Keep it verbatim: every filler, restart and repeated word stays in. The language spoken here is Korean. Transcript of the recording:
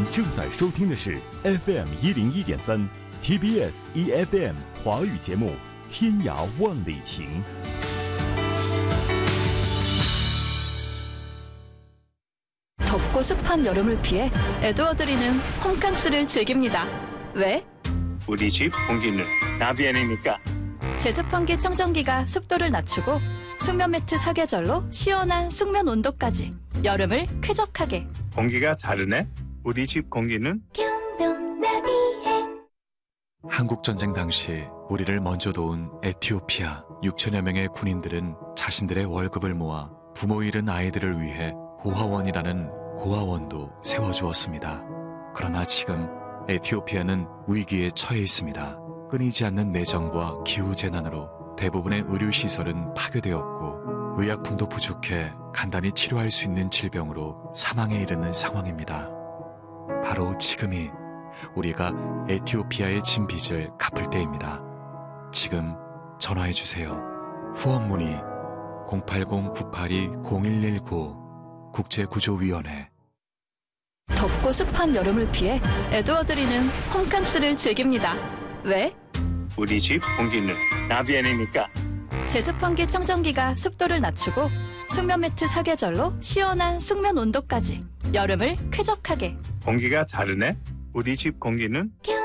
您正在收听的是 F M 一零一点三 T B S E F M 华语节目《天涯万里情》。 덥고 습한 여름을 피해 에드워드리는 홈캠프를 즐깁니다. 왜? 우리 집 공기는 나비엔이니까. 제습환기 청정기가 습도를 낮추고 숙면 매트 사계절로 시원한 숙면 온도까지 여름을 쾌적하게. 공기가 다르네. 우리 집 공기는 한국전쟁 당시 우리를 먼저 도운 에티오피아 육천여 명의 군인들은 자신들의 월급을 모아 부모 잃은 아이들을 위해 고아원이라는 고아원도 세워주었습니다. 그러나 지금 에티오피아는 위기에 처해 있습니다. 끊이지 않는 내정과 기후재난으로 대부분의 의료시설은 파괴되었고 의약품도 부족해 간단히 치료할 수 있는 질병으로 사망에 이르는 상황입니다. 바로 지금이 우리가 에티오피아의 진 빚을 갚을 때입니다. 지금 전화해주세요. 후원 문의 공팔공 구팔이 공일일구 국제구조위원회. 덥고 습한 여름을 피해 에드워드리는 홈캠프를 즐깁니다. 왜? 우리 집 공기는 나비엔이니까. 제습환기 청정기가 습도를 낮추고 숙면 매트 사계절로 시원한 숙면 온도까지 여름을 쾌적하게. 공기가 다르네. 우리 집 공기는